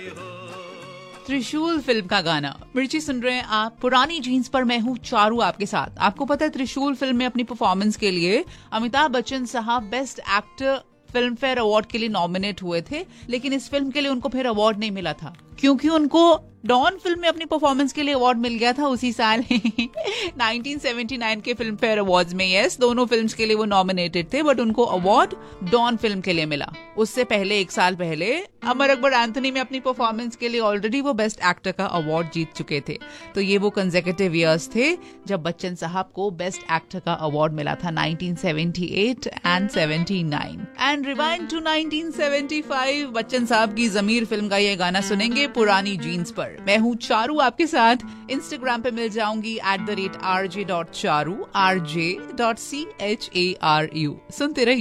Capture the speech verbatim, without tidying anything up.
त्रिशूल फिल्म का गाना मिर्ची सुन रहे हैं आप पुरानी जीन्स पर। मैं हूँ चारू आपके साथ। आपको पता है त्रिशूल फिल्म में अपनी परफॉर्मेंस के लिए अमिताभ बच्चन साहब best actor film fair award के लिए नॉमिनेट हुए थे, लेकिन इस फिल्म के लिए उनको फिर अवार्ड नहीं मिला था क्योंकि उनको डॉन फिल्म में अपनी परफॉर्मेंस के लिए अवार्ड मिल गया था उसी साल नाइनटीन सेवेंटी नाइन के फिल्म फेयर अवार्ड्स में। यस, दोनों फिल्म्स के लिए वो नॉमिनेटेड थे, बट उनको अवार्ड डॉन फिल्म के लिए मिला। उससे पहले एक साल पहले अमर अकबर एंथोनी में अपनी परफॉर्मेंस के लिए ऑलरेडी वो बेस्ट एक्टर का अवार्ड जीत चुके थे। तो ये वो कंसेक्यूटिव ईयर्स थे जब बच्चन साहब को बेस्ट एक्टर का अवार्ड मिला था, nineteen seventy eight and seventy nine. And rewind to nineteen seventy five, Bachchan साहब की जमीर फिल्म का ये गाना सुनेंगे पुरानी जीन्स पर। मैं हूँ चारू आपके साथ। इंस्टाग्राम पे मिल जाऊंगी at the rate R J dot Charu, R J dot C H A R you. सुनते रहिए।